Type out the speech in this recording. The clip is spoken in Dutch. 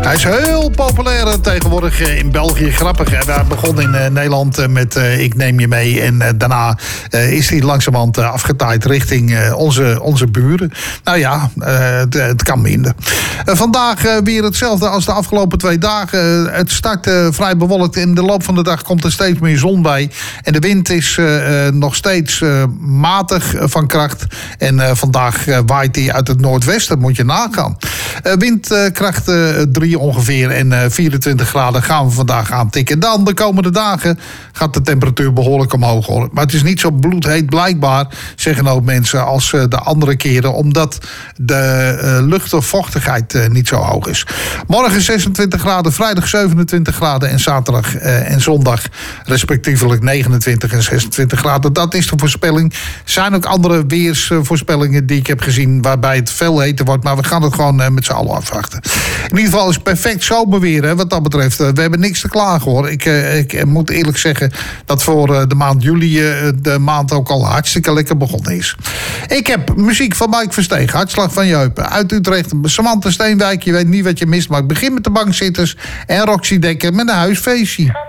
Hij is heel populair tegenwoordig in België. Grappig, hij begon in Nederland met Ik Neem Je Mee. En daarna is hij langzamerhand afgetaaid richting onze buren. Nou ja, het kan minder. Vandaag weer hetzelfde als de afgelopen 2 dagen. Het start vrij bewolkt. In de loop van de dag komt er steeds meer zon bij. En de wind is nog steeds matig van kracht. En vandaag waait hij uit het noordwesten, moet je nagaan. Windkracht 3 ongeveer en 24 graden gaan we vandaag aantikken. Dan de komende dagen gaat de temperatuur behoorlijk omhoog hoor. Maar het is niet zo bloedheet blijkbaar, zeggen ook mensen, als de andere keren. Omdat de luchtvochtigheid niet zo hoog is. Morgen 26 graden, vrijdag 27 graden en zaterdag en zondag respectievelijk 29 en 26 graden. Dat is de voorspelling. Er zijn ook andere weersvoorspellingen die ik heb gezien waarbij het veel heter wordt. Maar we gaan het gewoon met z'n allen afwachten. In ieder geval is het perfect zomerweer hè, wat dat betreft. We hebben niks te klagen hoor. Ik moet eerlijk zeggen dat voor de maand juli de maand ook al hartstikke lekker begonnen is. Ik heb muziek van Mike Versteeg, Hartslag van je heupen. Uit Utrecht, Samantha Steenwijk, je weet niet wat je mist. Maar ik begin met de bankzitters en Roxy Dekker met een huisfeestje.